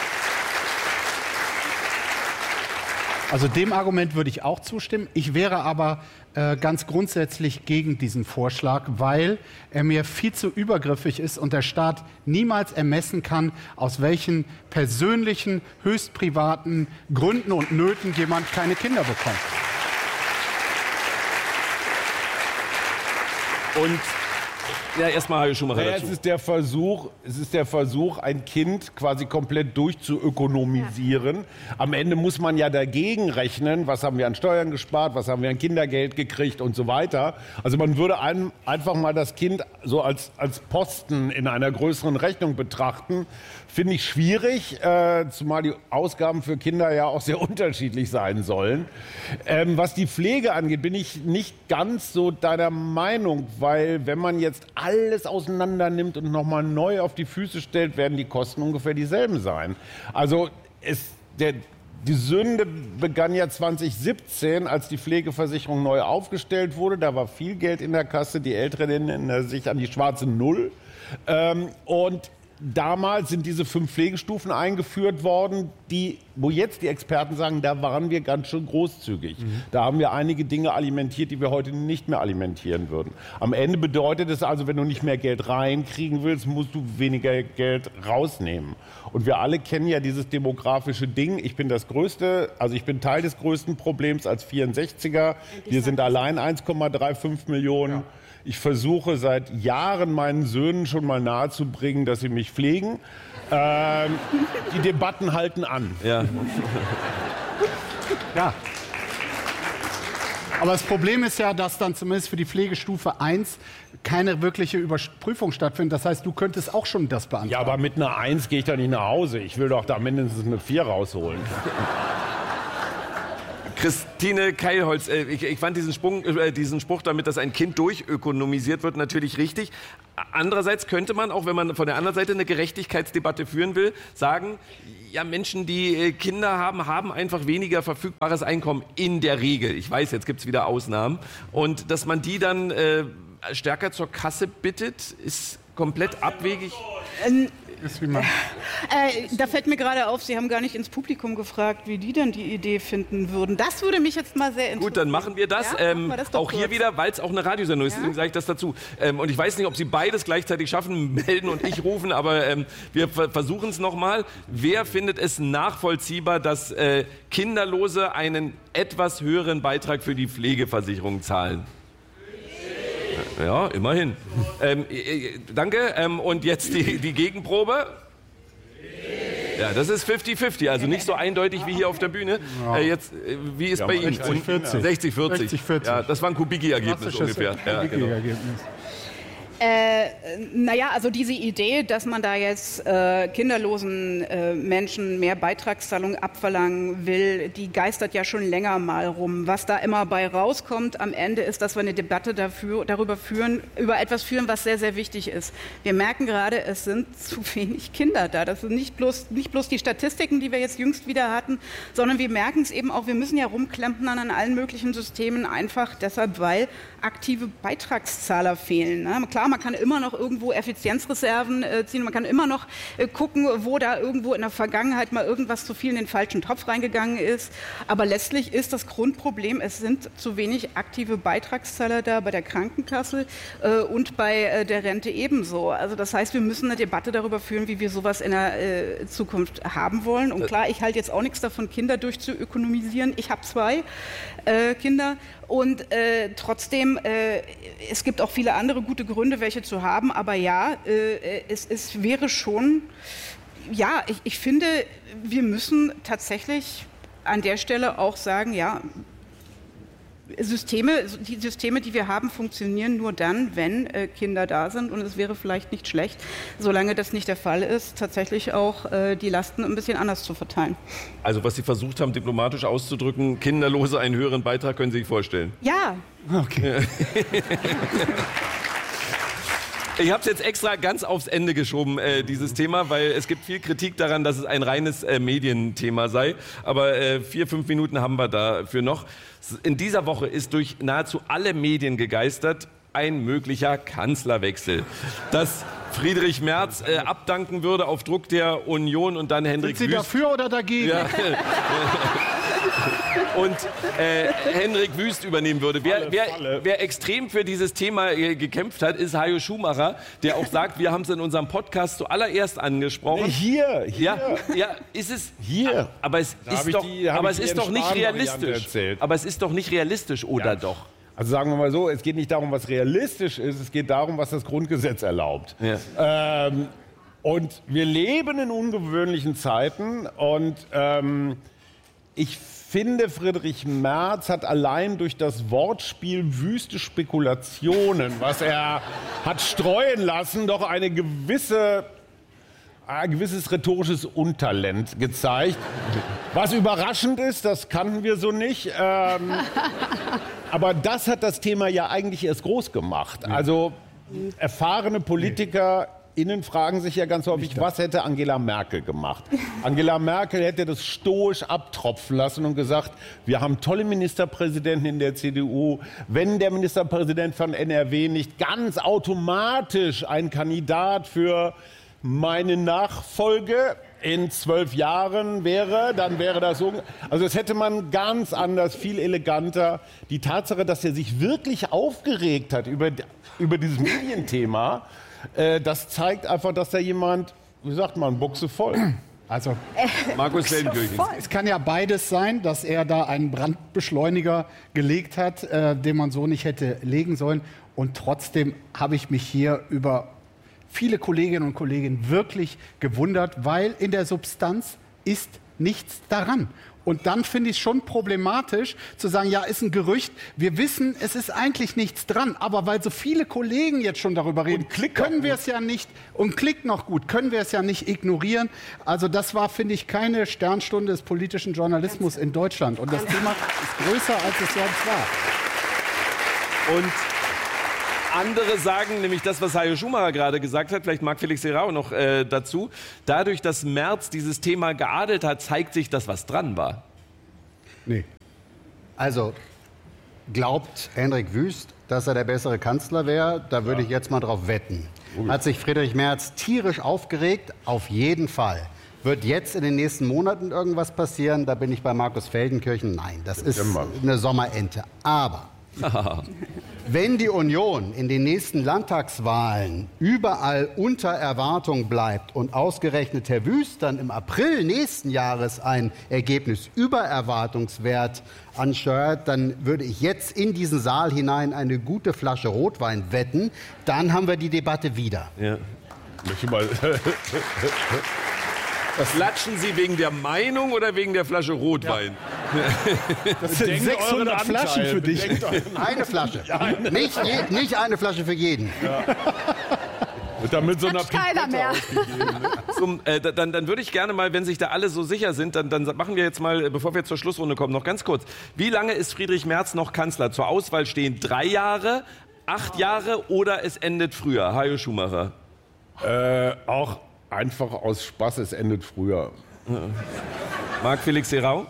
Also dem Argument würde ich auch zustimmen. Ich wäre aber äh, ganz grundsätzlich gegen diesen Vorschlag, weil er mir viel zu übergriffig ist und der Staat niemals ermessen kann, aus welchen persönlichen, höchst privaten Gründen und Nöten jemand keine Kinder bekommt. Und ja, erstmal Hajo Schumacher naja, dazu. Es ist der Versuch, es ist der Versuch, ein Kind quasi komplett durchzuökonomisieren. Ja. Am Ende muss man ja dagegen rechnen, was haben wir an Steuern gespart, was haben wir an Kindergeld gekriegt und so weiter. Also man würde ein, einfach mal das Kind so als, als Posten in einer größeren Rechnung betrachten. Finde ich schwierig, äh, zumal die Ausgaben für Kinder ja auch sehr unterschiedlich sein sollen. Ähm, was die Pflege angeht, bin ich nicht ganz so deiner Meinung, weil wenn man jetzt alles auseinander nimmt und nochmal neu auf die Füße stellt, werden die Kosten ungefähr dieselben sein. Also es, der, die Sünde begann ja zwanzig siebzehn, als die Pflegeversicherung neu aufgestellt wurde. Da war viel Geld in der Kasse, die Älteren erinnern sich an die schwarze Null. Ähm, und damals sind diese fünf Pflegestufen eingeführt worden, die, wo jetzt die Experten sagen, da waren wir ganz schön großzügig. Mhm. Da haben wir einige Dinge alimentiert, die wir heute nicht mehr alimentieren würden. Am Ende bedeutet es also, wenn du nicht mehr Geld reinkriegen willst, musst du weniger Geld rausnehmen. Und wir alle kennen ja dieses demografische Ding. Ich bin das größte, also ich bin Teil des größten Problems als vierundsechziger. Wir sind allein eins Komma fünfunddreißig Millionen. Ja. Ich versuche seit Jahren meinen Söhnen schon mal nahezubringen, dass sie mich pflegen. Ähm, die Debatten halten an. Ja. Ja. Aber das Problem ist ja, dass dann zumindest für die Pflegestufe eins keine wirkliche Überprüfung stattfindet. Das heißt, du könntest auch schon das beantragen. Ja, aber mit einer eins gehe ich da nicht nach Hause. Ich will doch da mindestens eine vier rausholen. Christine Keilholz, äh, ich, ich fand diesen, Sprung, äh, diesen Spruch damit, dass ein Kind durchökonomisiert wird, natürlich richtig. Andererseits könnte man, auch wenn man von der anderen Seite eine Gerechtigkeitsdebatte führen will, sagen, ja, Menschen, die äh, Kinder haben, haben einfach weniger verfügbares Einkommen in der Regel. Ich weiß, jetzt gibt es wieder Ausnahmen. Und dass man die dann äh, stärker zur Kasse bittet, ist komplett abwegig. Ähm Äh, da fällt mir gerade auf, Sie haben gar nicht ins Publikum gefragt, wie die denn die Idee finden würden. Das würde mich jetzt mal sehr interessieren. Gut, dann machen wir das. Ja, ähm, wir das auch kurz. Hier wieder, weil es auch eine Radiosendung ist, ja? Deswegen sage ich das dazu. Ähm, und ich weiß nicht, ob Sie beides gleichzeitig schaffen, melden und ich rufen, aber ähm, wir versuchen es nochmal. Wer findet es nachvollziehbar, dass äh, Kinderlose einen etwas höheren Beitrag für die Pflegeversicherung zahlen? Ja, immerhin. Ähm, äh, danke. Ähm, und jetzt die, die Gegenprobe. Ja, das ist fifty fifty, also nicht so eindeutig wie hier auf der Bühne. Ja. Äh, jetzt, äh, wie ist ja, bei Ihnen? sechzig vierzig. sechzig vierzig. Ja, das war ein Kubicki-Ergebnis ungefähr. Ja, genau. Äh, naja, also diese Idee, dass man da jetzt äh, kinderlosen äh, Menschen mehr Beitragszahlungen abverlangen will, die geistert ja schon länger mal rum. Was da immer bei rauskommt am Ende ist, dass wir eine Debatte dafür, darüber führen, über etwas führen, was sehr, sehr wichtig ist. Wir merken gerade, es sind zu wenig Kinder da. Das sind nicht bloß, nicht bloß die Statistiken, die wir jetzt jüngst wieder hatten, sondern wir merken es eben auch, wir müssen ja rumklempern an allen möglichen Systemen, einfach deshalb, weil aktive Beitragszahler fehlen. Ne? Klar, man kann immer noch irgendwo Effizienzreserven äh, ziehen, man kann immer noch äh, gucken, wo da irgendwo in der Vergangenheit mal irgendwas zu viel in den falschen Topf reingegangen ist. Aber letztlich ist das Grundproblem, es sind zu wenig aktive Beitragszahler da bei der Krankenkasse äh, und bei äh, der Rente ebenso. Also das heißt, wir müssen eine Debatte darüber führen, wie wir sowas in der äh, Zukunft haben wollen. Und klar, ich halte jetzt auch nichts davon, Kinder durchzuökonomisieren. Ich habe zwei äh, Kinder. Und äh, trotzdem, äh, es gibt auch viele andere gute Gründe, welche zu haben. Aber ja, äh, es, es wäre schon, ja, ich, ich finde, wir müssen tatsächlich an der Stelle auch sagen, ja, Systeme, die Systeme, die wir haben, funktionieren nur dann, wenn äh, Kinder da sind. Und es wäre vielleicht nicht schlecht, solange das nicht der Fall ist, tatsächlich auch äh, die Lasten ein bisschen anders zu verteilen. Also was Sie versucht haben, diplomatisch auszudrücken, Kinderlose einen höheren Beitrag, können Sie sich vorstellen? Ja. Okay. Ich habe es jetzt extra ganz aufs Ende geschoben, äh, dieses Thema, weil es gibt viel Kritik daran, dass es ein reines äh, Medienthema sei. Aber äh, vier, fünf Minuten haben wir dafür noch. In dieser Woche ist durch nahezu alle Medien gegeistert ein möglicher Kanzlerwechsel. Dass Friedrich Merz äh, abdanken würde auf Druck der Union und dann Hendrik Sind Sie Wüst... dafür oder dagegen? Ja. Und äh, Hendrik Wüst übernehmen würde. Wer, wer, wer extrem für dieses Thema äh, gekämpft hat, ist Hajo Schumacher, der auch sagt, wir haben es in unserem Podcast zuallererst angesprochen. Nee, hier, hier. Ja, ja, ist es. Hier. Aber es Da ist ich doch, die- hab aber ich es die ist doch nicht Spahn-Variante realistisch. erzählt. Aber es ist doch nicht realistisch, oder Ja. doch? Also sagen wir mal so, es geht nicht darum, was realistisch ist, es geht darum, was das Grundgesetz erlaubt. Ja. Ähm, und wir leben in ungewöhnlichen Zeiten und ähm, ich finde, Friedrich Merz hat allein durch das Wortspiel wüste Spekulationen, was er hat streuen lassen, doch eine gewisse, ein gewisses rhetorisches Untalent gezeigt. Was überraschend ist, das kannten wir so nicht. Ähm, aber das hat das Thema ja eigentlich erst groß gemacht. Also erfahrene Politiker Innen fragen sich ja ganz häufig, was hätte Angela Merkel gemacht? Angela Merkel hätte das stoisch abtropfen lassen und gesagt, wir haben tolle Ministerpräsidenten in der C D U. Wenn der Ministerpräsident von N R W nicht ganz automatisch ein Kandidat für meine Nachfolge in zwölf Jahren wäre, dann wäre das so. Also das hätte man ganz anders, viel eleganter. Die Tatsache, dass er sich wirklich aufgeregt hat über, über dieses Medienthema, äh, das zeigt einfach, dass da jemand, wie sagt man, Buchse voll. Also, Markus Feldenkirchen. es kann ja beides sein, dass er da einen Brandbeschleuniger gelegt hat, äh, den man so nicht hätte legen sollen. Und trotzdem habe ich mich hier über viele Kolleginnen und Kollegen wirklich gewundert, weil in der Substanz ist nichts daran. Und dann finde ich es schon problematisch zu sagen, ja, ist ein Gerücht. Wir wissen, es ist eigentlich nichts dran. Aber weil so viele Kollegen jetzt schon darüber reden, können wir es ja nicht, und Klick noch gut, können wir es ja nicht ignorieren. Also das war, finde ich, keine Sternstunde des politischen Journalismus in Deutschland. Und das Thema ist größer, als es sonst war. Und andere sagen nämlich das, was Hajo Schumacher gerade gesagt hat, vielleicht mag Felix Serrao noch äh, dazu, dadurch, dass Merz dieses Thema geadelt hat, zeigt sich, dass was dran war. Nee. Also, glaubt Hendrik Wüst, dass er der bessere Kanzler wäre? Da würde ich jetzt mal drauf wetten. Hat sich Friedrich Merz tierisch aufgeregt? Auf jeden Fall. Wird jetzt in den nächsten Monaten irgendwas passieren? Da bin ich bei Markus Feldenkirchen. Nein, das ist eine Sommerente. Aber wenn die Union in den nächsten Landtagswahlen überall unter Erwartung bleibt und ausgerechnet Herr Wüst dann im April nächsten Jahres ein Ergebnis über Erwartungswert ansteuert, dann würde ich jetzt in diesen Saal hinein eine gute Flasche Rotwein wetten. Dann haben wir die Debatte wieder. Ja. Möchte mal Latschen Sie wegen der Meinung oder wegen der Flasche Rotwein? Ja. Das sind sechshundert Flaschen für dich. Eine Flasche. Nicht, je, nicht eine Flasche für jeden. Ja. Wird dann mit so einer keiner mehr. Zum, äh, dann, dann würde ich gerne mal, wenn sich da alle so sicher sind, dann, dann machen wir jetzt mal, bevor wir zur Schlussrunde kommen, noch ganz kurz. Wie lange ist Friedrich Merz noch Kanzler? Zur Auswahl stehen drei Jahre, acht Jahre oder es endet früher? Hajo Schumacher. Äh, auch einfach aus Spaß, es endet früher. Marc Felix Serrao?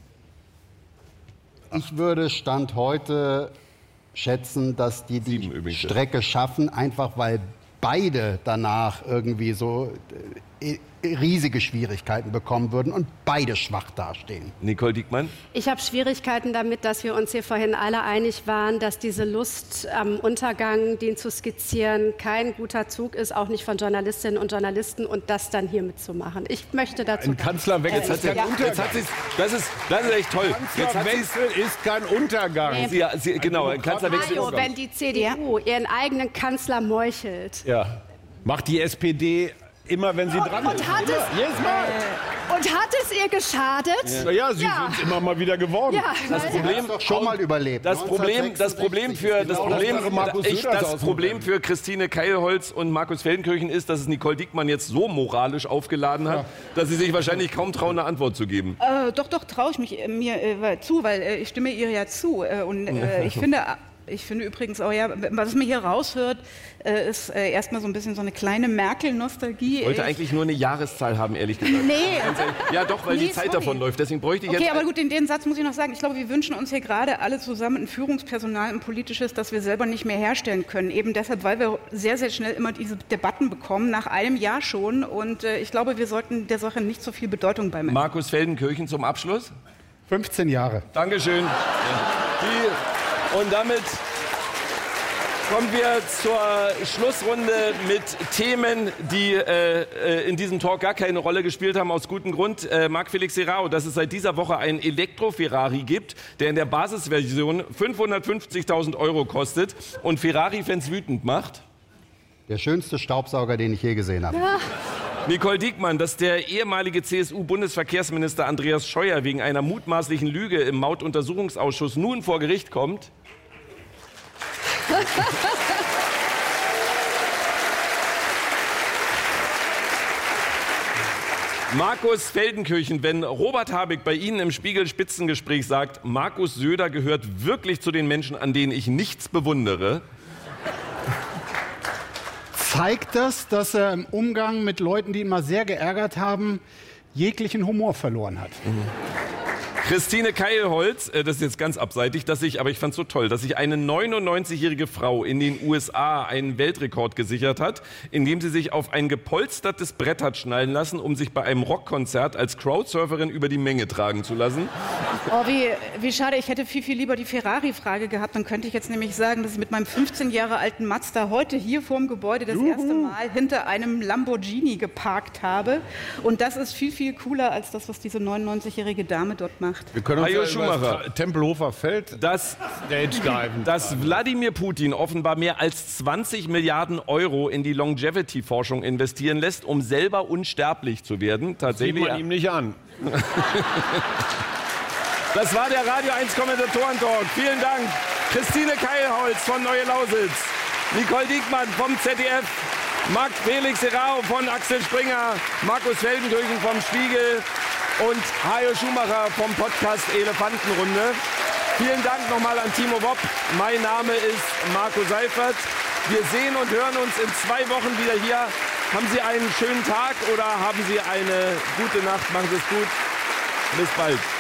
Ich würde Stand heute schätzen, dass die die Strecke schaffen, einfach weil beide danach irgendwie so äh, riesige Schwierigkeiten bekommen würden und beide schwach dastehen. Nicole Diekmann? Ich habe Schwierigkeiten damit, dass wir uns hier vorhin alle einig waren, dass diese Lust am Untergang, den zu skizzieren, kein guter Zug ist, auch nicht von Journalistinnen und Journalisten, und das dann hier mitzumachen. Ich möchte dazu... Ein Kanzlerwechsel jetzt hat sie, ja. jetzt hat das, ist, das ist echt toll. Kanzlerwechsel ist kein Untergang. Nee. Sie, sie, genau, ein Kanzlerwechsel Hajo, ist... wenn die C D U ihren eigenen Kanzler meuchelt. Ja. Macht die S P D immer, wenn sie dran Und ist. hat, Immer. es, Jedes Mal. und hat es ihr geschadet? Ja, ja sie Ja. sind immer mal wieder geworden. Ja, Das weil- Problem, Doch schon mal überlebt. das Problem, das Problem für das genau Problem, das wäre Markus ich, Söders das aus dem Problem Rennen. für Christine Keilholz und Markus Feldenkirchen ist, dass es Nicole Diekmann jetzt so moralisch aufgeladen hat, dass sie sich wahrscheinlich kaum trauen, eine Antwort zu geben. Äh, doch, doch, traue ich mich äh, mir äh, zu, weil äh, ich stimme ihr ja zu. Äh, und äh, ich finde... Ich finde übrigens auch, ja, was man hier raushört, äh, ist äh, erstmal so ein bisschen so eine kleine Merkel-Nostalgie. Ich wollte Ich- eigentlich nur eine Jahreszahl haben, ehrlich gesagt. Nee. Ganz ehrlich. Ja, doch, weil Nee, die Zeit sorry. davon läuft. Deswegen bräuchte ich Okay, jetzt... aber gut, den, den Satz muss ich noch sagen. Ich glaube, wir wünschen uns hier gerade alle zusammen ein Führungspersonal, ein politisches, das wir selber nicht mehr herstellen können. Eben deshalb, weil wir sehr, sehr schnell immer diese Debatten bekommen, nach einem Jahr schon. Und äh, ich glaube, wir sollten der Sache nicht so viel Bedeutung beimessen. Markus Feldenkirchen zum Abschluss. fünfzehn Jahre. Dankeschön. Ja. Die, und damit kommen wir zur Schlussrunde mit Themen, die äh, in diesem Talk gar keine Rolle gespielt haben, aus gutem Grund. Äh, Marc Felix Serrao, dass es seit dieser Woche einen Elektro-Ferrari gibt, der in der Basisversion fünfhundertfünfzigtausend Euro kostet und Ferrari-Fans wütend macht. Der schönste Staubsauger, den ich je gesehen habe. Nicole Diekmann, dass der ehemalige C S U-Bundesverkehrsminister Andreas Scheuer wegen einer mutmaßlichen Lüge im Mautuntersuchungsausschuss nun vor Gericht kommt. Markus Feldenkirchen, wenn Robert Habeck bei Ihnen im Spiegel-Spitzengespräch sagt, Markus Söder gehört wirklich zu den Menschen, an denen ich nichts bewundere. Zeigt das, dass er im Umgang mit Leuten, die ihn mal sehr geärgert haben, jeglichen Humor verloren hat. Christine Keilholz, äh, das ist jetzt ganz abseitig, dass ich, aber ich fand es so toll, dass sich eine neunundneunzigjährige Frau in den U S A einen Weltrekord gesichert hat, indem sie sich auf ein gepolstertes Brett hat schnallen lassen, um sich bei einem Rockkonzert als Crowdsurferin über die Menge tragen zu lassen. Oh, wie, wie schade, ich hätte viel, viel lieber die Ferrari-Frage gehabt. Dann könnte ich jetzt nämlich sagen, dass ich mit meinem fünfzehn Jahre alten Mazda heute hier vorm Gebäude das Juhu. erste Mal hinter einem Lamborghini geparkt habe. Und das ist viel, viel cooler als das, was diese neunundneunzigjährige Dame dort macht. Wir können uns Hajo ja Schumacher. Tempelhofer Feld dass, Stage-Diven. dass Wladimir Putin offenbar mehr als zwanzig Milliarden Euro in die Longevity-Forschung investieren lässt, um selber unsterblich zu werden. Tatsächlich. Sieht man ihm nicht an. Das war der Radio eins Kommentatoren-Talk. Vielen Dank. Christine Keilholz von Neue Lausitz, Nicole Diekmann vom Z D F, Marc Felix Serrao von Axel Springer, Markus Feldenkirchen vom Spiegel und Hajo Schumacher vom Podcast Elefantenrunde. Vielen Dank nochmal an Timo Wopp. Mein Name ist Marco Seifert. Wir sehen und hören uns in zwei Wochen wieder hier. Haben Sie einen schönen Tag oder haben Sie eine gute Nacht? Machen Sie es gut. Bis bald.